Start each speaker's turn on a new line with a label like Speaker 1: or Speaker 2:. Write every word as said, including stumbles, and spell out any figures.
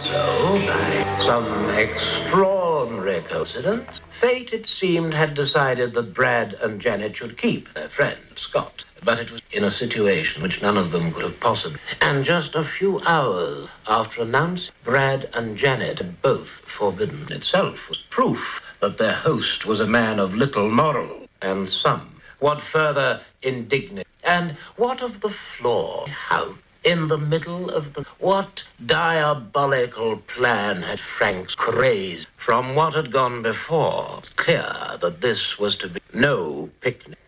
Speaker 1: So, by some extraordinary coincidence, fate, it seemed, had decided that Brad and Janet should keep their friend, Scott. But it was in a situation which none of them could have possibly. And just a few hours after announcing, Brad and Janet had both forbidden itself was proof that their host was a man of little moral and some. What further indignant? And what of the floor? How? In the middle of the... What diabolical plan had Frank's crazed from what had gone before? Clear that this was to be no picnic.